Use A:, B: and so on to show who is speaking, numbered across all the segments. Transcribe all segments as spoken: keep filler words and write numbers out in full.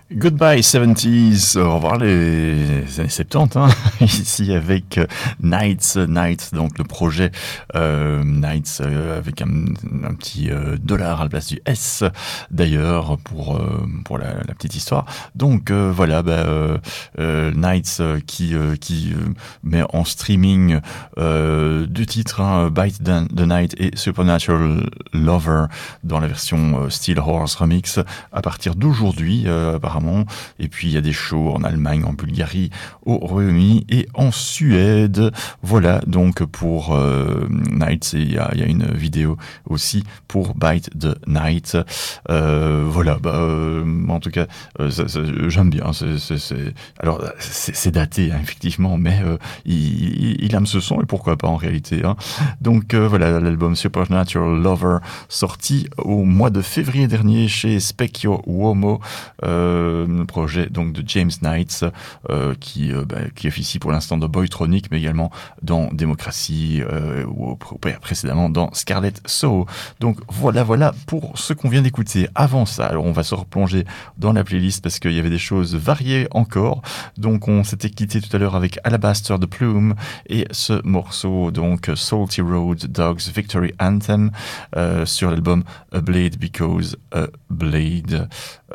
A: Goodbye seventies, au revoir les années soixante-dix, hein, ici avec Nights, Nights, donc le projet euh, Nights euh, avec un, un petit euh, dollar à la place du S d'ailleurs pour euh, pour la, la petite histoire. Donc euh, voilà, bah, euh, euh, Nights euh, qui euh, qui euh, met en streaming euh, deux titres, hein, Bite the Night et Supernatural Lover dans la version euh, Steel Horse Remix à partir d'aujourd'hui euh, apparemment. Et puis il y a des shows en Allemagne, en Bulgarie, au Royaume-Uni et en Suède. Voilà donc pour euh, Nights, et il y a, il y a une vidéo aussi pour Bite the Night. Euh, voilà, bah, euh, en tout cas, euh, ça, ça, j'aime bien. C'est, c'est, c'est... Alors c'est, c'est daté hein, effectivement, mais euh, il, il aime ce son et pourquoi pas en réalité. Hein. Donc euh, voilà, l'album Supernatural Lover sorti au mois de février dernier chez Specchio Uomo. Euh, projet donc de James Knights euh, qui, euh, bah, qui officie pour l'instant dans Boytronic mais également dans Démocratie euh, ou précédemment dans Scarlet Soho. Donc voilà voilà pour ce qu'on vient d'écouter. Avant ça, alors on va se replonger dans la playlist parce qu'il y avait des choses variées encore. Donc on s'était quitté tout à l'heure avec Alabaster the Plume et ce morceau donc Salty Road Dogs Victory Anthem euh, sur l'album A Blade Because a Blade.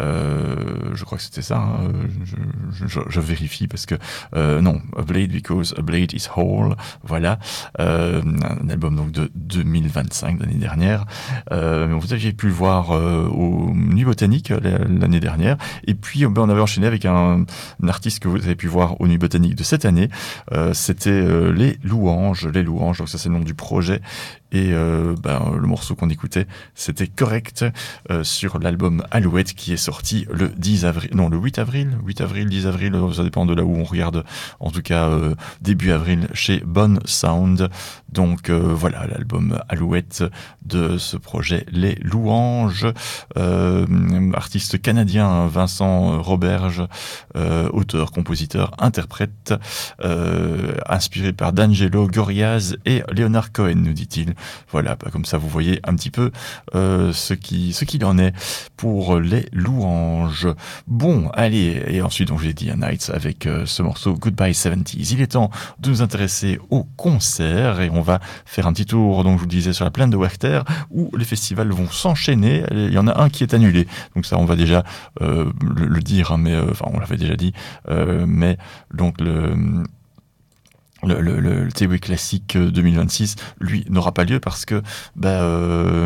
A: Euh, je crois que c'était ça, hein. je, je, je vérifie parce que euh, non, A Blade Because a Blade is Whole, voilà, euh, un album donc de deux mille vingt-cinq, l'année dernière. Euh, vous aviez pu le voir euh, au Nuit Botanique l'année dernière, et puis ben, on avait enchaîné avec un, un artiste que vous avez pu voir au Nuit Botanique de cette année. Euh, c'était euh, Les Louanges, Les Louanges, donc ça c'est le nom du projet. Et euh, ben, le morceau qu'on écoutait, c'était Correct euh, sur l'album Alouette qui est sorti le dix avril, non le huit avril, huit avril, dix avril, ça dépend de là où on regarde. En tout cas, euh, début avril chez Bonne Sound. Donc euh, voilà l'album Alouette de ce projet Les Louanges. Euh, artiste canadien Vincent Roberge, euh, auteur, compositeur, interprète, euh, inspiré par D'Angelo, Gorillaz et Leonard Cohen, nous dit-il. Voilà, bah, comme ça vous voyez un petit peu euh, ce qui ce qu'il en est pour Les Louanges. Bon, allez, et ensuite donc j'ai dit un Nights avec euh, ce morceau Goodbye seventies. Il est temps de nous intéresser au concert et on va faire un petit tour, donc je vous le disais, sur la plaine de Werther où les festivals vont s'enchaîner. Il y en a un qui est annulé, donc ça on va déjà euh, le, le dire, hein, mais euh, enfin on l'avait déjà dit, euh, mais donc le Le, le, le, le T W Classic deux mille vingt-six, lui, n'aura pas lieu parce que, bah, euh,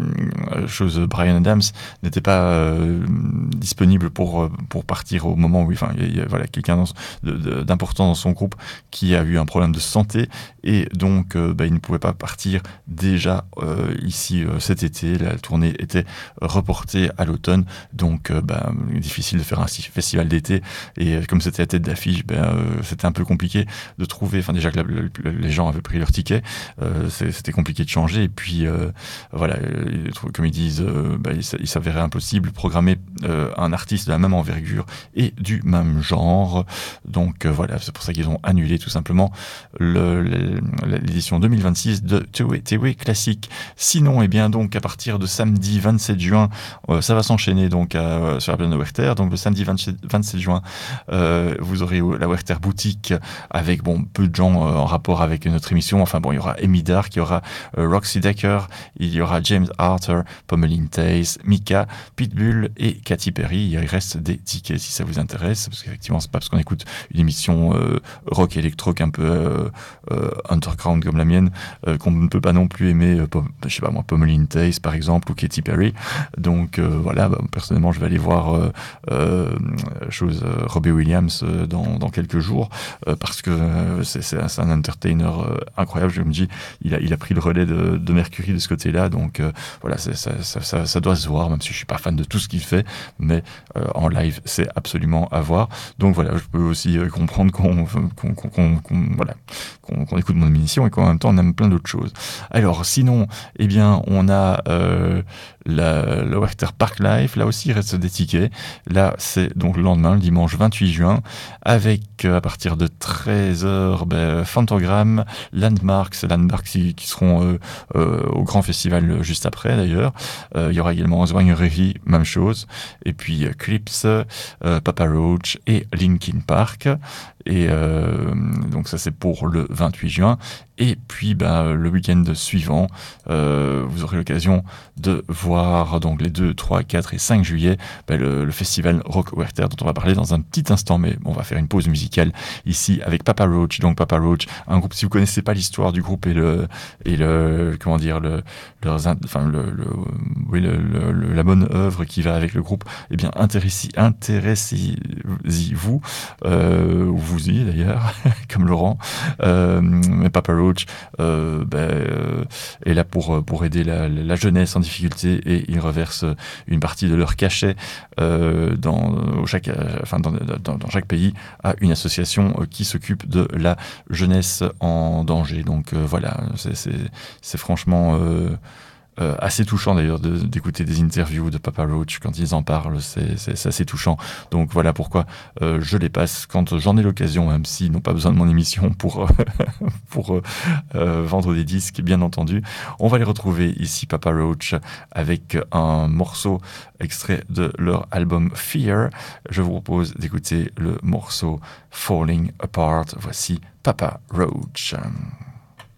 A: chose, Bryan Adams n'était pas euh, disponible pour pour partir au moment où, enfin, il y a voilà quelqu'un dans, de, de, d'important dans son groupe qui a eu un problème de santé et donc, euh, bah, il ne pouvait pas partir déjà euh, ici euh, cet été. La tournée était reportée à l'automne, donc, euh, bah, difficile de faire un festival d'été et comme c'était la tête d'affiche, bah, euh, c'était un peu compliqué de trouver. Enfin déjà que la, les gens avaient pris leur ticket, euh, c'était compliqué de changer. Et puis euh, voilà, euh, comme ils disent, euh, bah, il, il s'avérait impossible de programmer euh, un artiste de la même envergure et du même genre. Donc euh, voilà, c'est pour ça qu'ils ont annulé tout simplement le, le, l'édition deux mille vingt-six de T W Classic. Sinon, et eh bien donc à partir de samedi vingt-sept juin, euh, ça va s'enchaîner donc à, sur la plaine de Werther. Donc le samedi vingt-sept juin, euh, vous aurez la Werther Boutique avec bon peu de gens en rapport avec notre émission. Enfin bon, il y aura Amy Dark, il y aura euh, Roxy Decker, il y aura James Arthur, Pommeline Tace, Mika, Pitbull et Katy Perry. Il reste des tickets si ça vous intéresse, parce qu'effectivement c'est pas parce qu'on écoute une émission euh, rock électro un peu euh, euh, underground comme la mienne euh, qu'on ne peut pas non plus aimer euh, pom- je sais pas moi Pommeline Tace par exemple ou Katy Perry. Donc euh, voilà, bah, personnellement je vais aller voir euh, euh, chose euh, Robbie Williams euh, dans, dans quelques jours euh, parce que euh, c'est C'est, c'est un entertainer euh, incroyable. Je me dis, il a, il a pris le relais de, de Mercury de ce côté-là, donc euh, voilà, c'est, ça, ça, ça, ça doit se voir, même si je suis pas fan de tout ce qu'il fait, mais euh, en live, c'est absolument à voir. Donc voilà, je peux aussi euh, comprendre qu'on, qu'on, qu'on, qu'on, qu'on voilà, qu'on, qu'on écoute mon émission et qu'en même temps on aime plein d'autres choses. Alors sinon, eh bien, on a euh, la, le Werther Park Live. Là aussi, il reste des tickets. Là, c'est donc le lendemain, le dimanche vingt-huit juin, avec euh, à partir de treize heures suivre ben, Fantogram, Landmarks, Landmarks qui, qui seront euh, euh, au grand festival juste après d'ailleurs. Euh, il y aura également Zwangere, même chose. Et puis euh, Clips, euh, Papa Roach et Linkin Park. Et euh, donc ça c'est pour le vingt-huit juin. Et puis ben, le week-end suivant, euh, vous aurez l'occasion de voir donc les deux, trois, quatre et cinq juillet ben, le, le festival Rock Werther dont on va parler dans un petit instant, mais on va faire une pause musicale ici avec Papa Roach. Donc Papa Roach, un groupe, si vous connaissez pas l'histoire du groupe et le et le comment dire le leurs enfin le, le oui le, le, le, la bonne œuvre qui va avec le groupe, eh bien intéressez intéressez-y-vous euh, vous y d'ailleurs comme Laurent, euh, mais Papa Roach euh, ben, euh, est là pour pour aider la, la jeunesse en difficulté et ils reversent une partie de leur cachet euh, dans chaque enfin dans, dans, dans chaque pays à une association qui s'occupe de la jeunesse en danger. Donc euh, voilà, c'est c'est c'est franchement euh, Euh, assez touchant d'ailleurs de, d'écouter des interviews de Papa Roach quand ils en parlent, c'est, c'est, c'est assez touchant. Donc voilà pourquoi euh, je les passe quand j'en ai l'occasion, même s'ils n'ont pas besoin de mon émission pour, euh, pour euh, euh, vendre des disques, bien entendu. On va les retrouver ici, Papa Roach, avec un morceau extrait de leur album Fear. Je vous propose d'écouter le morceau Falling Apart. Voici Papa Roach.